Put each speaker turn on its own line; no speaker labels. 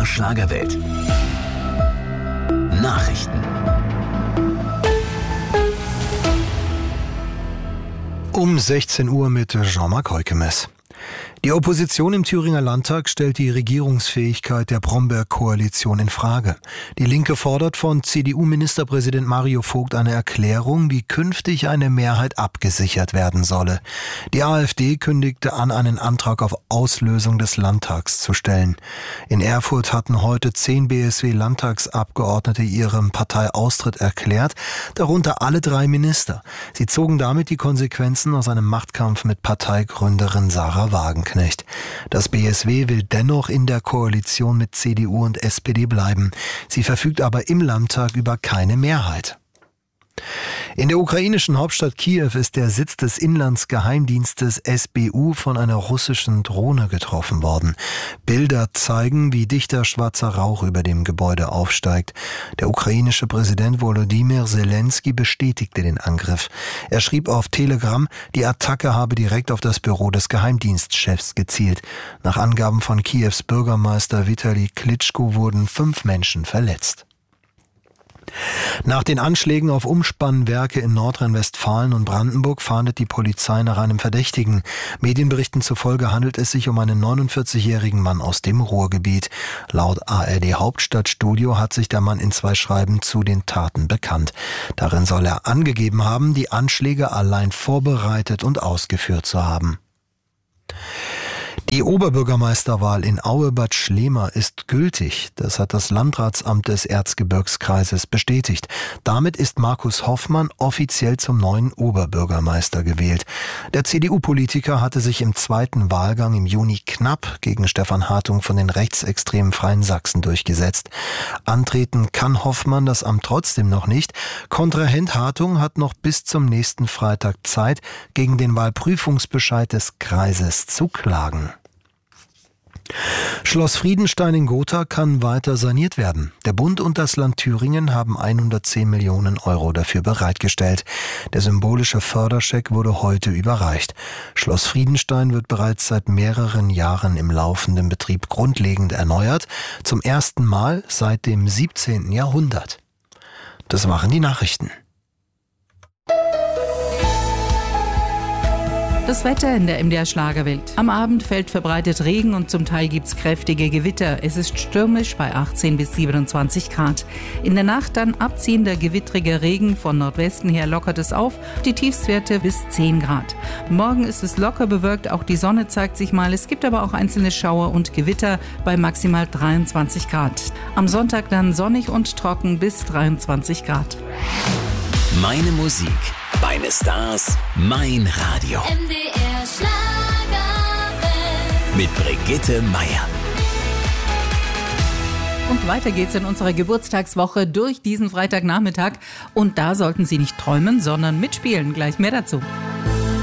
MDR Schlagerwelt. Nachrichten.
Um 16 Uhr mit Jean-Marc Heukemes. Die Opposition im Thüringer Landtag stellt die Regierungsfähigkeit der Bromberg-Koalition in Frage. Die Linke fordert von CDU-Ministerpräsident Mario Vogt eine Erklärung, wie künftig eine Mehrheit abgesichert werden solle. Die AfD kündigte an, einen Antrag auf Auslösung des Landtags zu stellen. In Erfurt hatten heute 10 BSW-Landtagsabgeordnete ihrem Parteiaustritt erklärt, darunter alle 3 Minister. Sie zogen damit die Konsequenzen aus einem Machtkampf mit Parteigründerin Sarah Wagenknecht. Das BSW will dennoch in der Koalition mit CDU und SPD bleiben. Sie verfügt aber im Landtag über keine Mehrheit. In der ukrainischen Hauptstadt Kiew ist der Sitz des Inlandsgeheimdienstes SBU von einer russischen Drohne getroffen worden. Bilder zeigen, wie dichter schwarzer Rauch über dem Gebäude aufsteigt. Der ukrainische Präsident Volodymyr Zelensky bestätigte den Angriff. Er schrieb auf Telegram, die Attacke habe direkt auf das Büro des Geheimdienstchefs gezielt. Nach Angaben von Kiews Bürgermeister Vitali Klitschko wurden 5 Menschen verletzt. Nach den Anschlägen auf Umspannwerke in Nordrhein-Westfalen und Brandenburg fahndet die Polizei nach einem Verdächtigen. Medienberichten zufolge handelt es sich um einen 49-jährigen Mann aus dem Ruhrgebiet. Laut ARD Hauptstadtstudio hat sich der Mann in 2 Schreiben zu den Taten bekannt. Darin soll er angegeben haben, die Anschläge allein vorbereitet und ausgeführt zu haben. Die Oberbürgermeisterwahl in Aue-Bad Schlema ist gültig. Das hat das Landratsamt des Erzgebirgskreises bestätigt. Damit ist Markus Hoffmann offiziell zum neuen Oberbürgermeister gewählt. Der CDU-Politiker hatte sich im 2. Wahlgang im Juni knapp gegen Stefan Hartung von den rechtsextremen Freien Sachsen durchgesetzt. Antreten kann Hoffmann das Amt trotzdem noch nicht. Kontrahent Hartung hat noch bis zum nächsten Freitag Zeit, gegen den Wahlprüfungsbescheid des Kreises zu klagen. Schloss Friedenstein in Gotha kann weiter saniert werden. Der Bund und das Land Thüringen haben 110 Millionen Euro dafür bereitgestellt. Der symbolische Förderscheck wurde heute überreicht. Schloss Friedenstein wird bereits seit mehreren Jahren im laufenden Betrieb grundlegend erneuert. Zum ersten Mal seit dem 17. Jahrhundert. Das waren die Nachrichten.
Das Wetter in der MDR Schlagerwelt. Am Abend fällt verbreitet Regen und zum Teil gibt's kräftige Gewitter. Es ist stürmisch bei 18 bis 27 Grad. In der Nacht dann abziehender gewittriger Regen. Von Nordwesten her lockert es auf. Die Tiefstwerte bis 10 Grad. Morgen ist es locker bewölkt. Auch die Sonne zeigt sich mal. Es gibt aber auch einzelne Schauer und Gewitter bei maximal 23 Grad. Am Sonntag dann sonnig und trocken bis 23 Grad.
Meine Musik, meine Stars, mein Radio.
MDR Schlagerwelt.
Mit Brigitte Meier.
Und weiter geht's in unserer Geburtstagswoche durch diesen Freitagnachmittag. Und da sollten Sie nicht träumen, sondern mitspielen. Gleich mehr dazu.